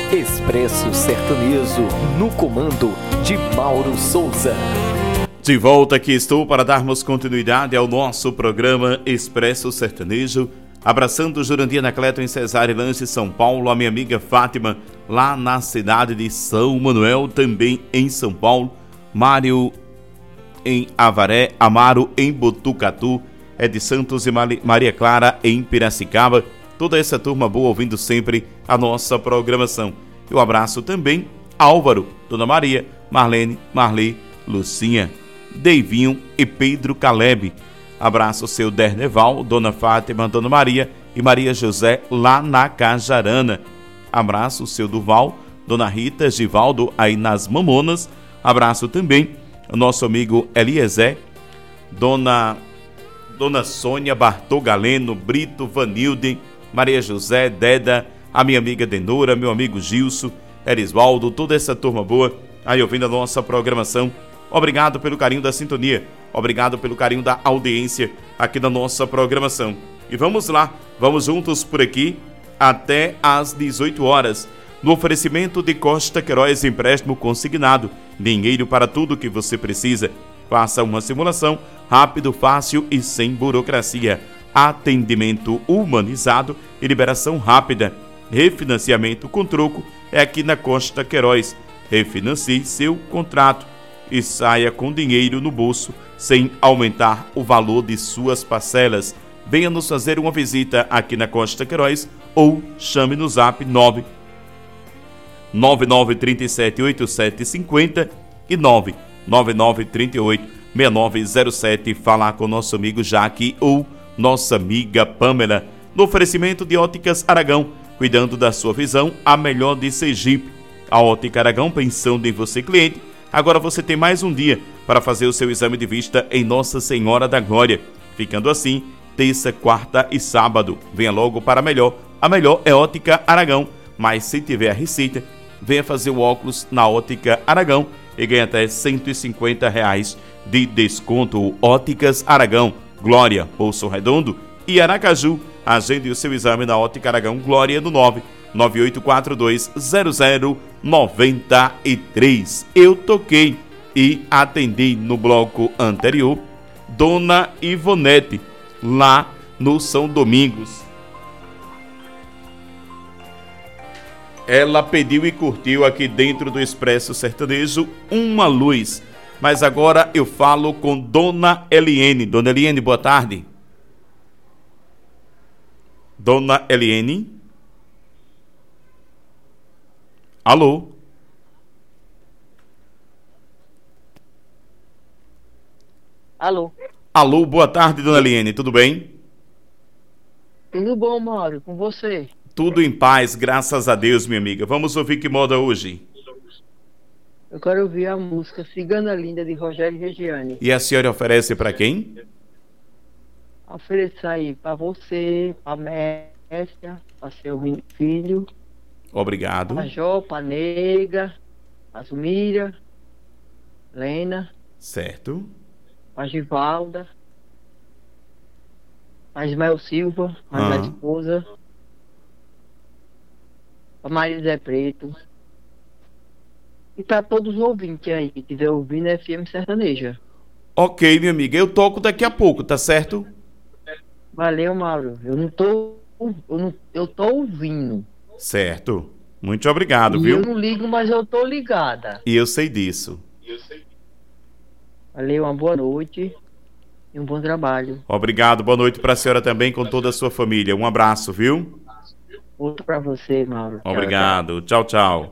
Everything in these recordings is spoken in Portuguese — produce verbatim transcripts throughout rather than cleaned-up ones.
Expresso Sertanejo, no comando de Mauro Souza. De volta aqui estou para darmos continuidade ao nosso programa Expresso Sertanejo, abraçando Jurandir Anacleto em Cesário Lanche, São Paulo, a minha amiga Fátima, lá na cidade de São Manuel, também em São Paulo, Mário em Avaré, Amaro em Botucatu, é de Santos e Maria Clara em Piracicaba, toda essa turma boa ouvindo sempre a nossa programação. Eu abraço também Álvaro, Dona Maria, Marlene, Marli, Lucinha, Deivinho e Pedro Caleb. Abraço seu Derneval, Dona Fátima, Dona Maria e Maria José lá na Cajarana. Abraço seu Duval, Dona Rita, Givaldo aí nas Mamonas. Abraço também o nosso amigo Eliezer, Dona, Dona Sônia, Bartô Galeno, Brito, Vanilde, Maria José, Deda, a minha amiga Denora, meu amigo Gilson, Erisvaldo, toda essa turma boa aí ouvindo a nossa programação. Obrigado pelo carinho da sintonia, obrigado pelo carinho da audiência aqui na nossa programação. E vamos lá, vamos juntos por aqui até às dezoito horas, no oferecimento de Costa Queiroz Empréstimo Consignado, dinheiro para tudo que você precisa. Faça uma simulação rápido, fácil e sem burocracia. Atendimento humanizado e liberação rápida. Refinanciamento com troco é aqui na Costa Queiroz. Refinancie seu contrato e saia com dinheiro no bolso sem aumentar o valor de suas parcelas. Venha nos fazer uma visita aqui na Costa Queiroz ou chame no zap nove nove nove três sete oito sete cinco zero e nove nove nove três oito seis nove zero sete. Falar com nosso amigo Jaque ou nossa amiga Pamela. No oferecimento de Óticas Aragão, cuidando da sua visão, a melhor de Sergipe. A Ótica Aragão, pensando em você, cliente. Agora você tem mais um dia para fazer o seu exame de vista em Nossa Senhora da Glória. Ficando assim, terça, quarta e sábado. Venha logo para a melhor. A melhor é Ótica Aragão. Mas se tiver a receita, venha fazer o óculos na Ótica Aragão e ganhe até cento e cinquenta reais de desconto. Óticas Aragão, Glória, Poço Redondo e Aracaju. Agende o seu exame na Ótica Aragão Glória no nove nove oito quatro dois zero zero nove três. Eu toquei e atendi no bloco anterior Dona Ivonete, lá no São Domingos. Ela pediu e curtiu aqui dentro do Expresso Sertanejo Uma Luz. Mas agora eu falo com Dona Eliene. Dona Eliene, boa tarde. Dona Eliene. Alô? Alô? Alô, boa tarde, Dona Eliene, tudo bem? Tudo bom, Mário, com você? Tudo em paz, graças a Deus, minha amiga. Vamos ouvir que moda hoje? Eu quero ouvir a música Cigana Linda, de Rogério e Regiane. E a senhora oferece para quem? Ofereço aí para você, para Mércia, para seu filho. Obrigado. Para Jó, para Nega, para Zumira, Lena. Certo. Para Givalda, para Ismael Silva, para ah. minha esposa. Para Maria Zé Preto. E para todos os ouvintes aí que estiver ouvindo a F M Sertaneja. Ok, minha amiga, eu toco daqui a pouco, tá certo? Valeu, Mauro. Eu não tô. Eu, não, eu tô ouvindo. Certo. Muito obrigado, e viu? Eu não ligo, mas eu tô ligada. E eu sei disso. Valeu, uma boa noite e um bom trabalho. Obrigado, boa noite para a senhora também, com toda a sua família. Um abraço, viu? Outro para você, Mauro. Obrigado. Tchau, tchau.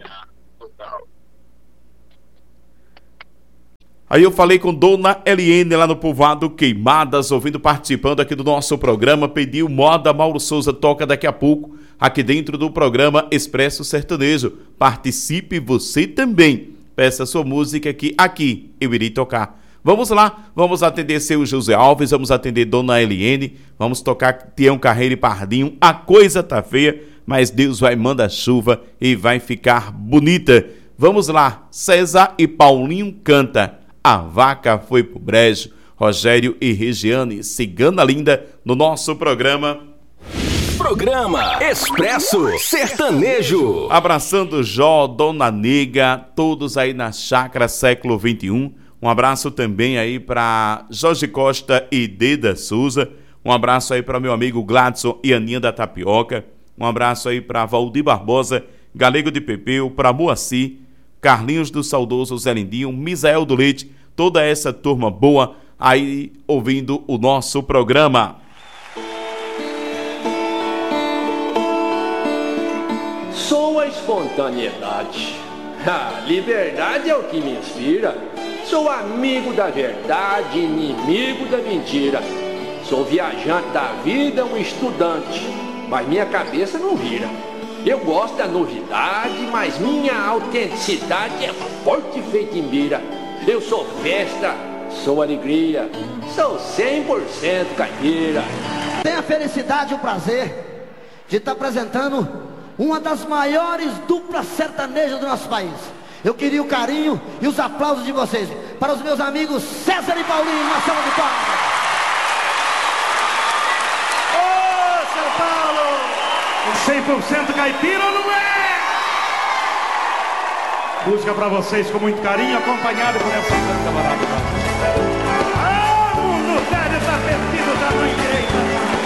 Aí eu falei com Dona Eliene lá no Povoado Queimadas, ouvindo, participando aqui do nosso programa, pediu moda. Mauro Souza toca daqui a pouco, aqui dentro do programa Expresso Sertanejo. Participe você também, peça sua música que aqui eu irei tocar. Vamos lá, vamos atender seu José Alves, vamos atender Dona Eliene, vamos tocar Tião Carreiro e Pardinho. A coisa tá feia, mas Deus vai mandar chuva e vai ficar bonita. Vamos lá, César e Paulinho canta A Vaca Foi pro Brejo. Rogério e Regiane, Cigana Linda, no nosso programa Programa Expresso Sertanejo. Abraçando Jó, Dona Nega, todos aí na Chácara Século vinte e um. Um abraço também aí para Jorge Costa e Deda Souza. Um abraço aí para meu amigo Gladson e Aninha da Tapioca. Um abraço aí para Valdir Barbosa, Galego de Pepeu, para Moacir, Carlinhos do Saudoso Zé Lindinho, Misael do Leite, toda essa turma boa aí ouvindo o nosso programa. Sou a espontaneidade. A liberdade é o que me inspira. Sou amigo da verdade, inimigo da mentira. Sou viajante da vida, um estudante, mas minha cabeça não vira. Eu gosto da novidade, mas minha autenticidade é forte feita em mira. Eu sou festa, sou alegria, sou cem por cento caipira. Tenho a felicidade e o prazer de estar apresentando uma das maiores duplas sertanejas do nosso país. Eu queria o carinho e os aplausos de vocês para os meus amigos César e Paulinho, uma salva de palmas. Ô, São Paulo! cem por cento caipira ou não é? Música pra vocês com muito carinho, acompanhado por essa canta maravilhosa. Ah, mundo velho tá perdido da mãe direita.